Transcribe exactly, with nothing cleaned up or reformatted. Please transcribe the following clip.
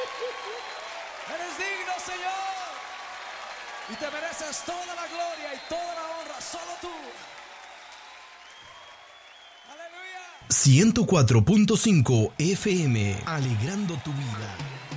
Eres digno, Señor. Y te mereces toda la gloria y toda la honra. Solo tú. Aleluya. ciento cuatro punto cinco F M, alegrando tu vida.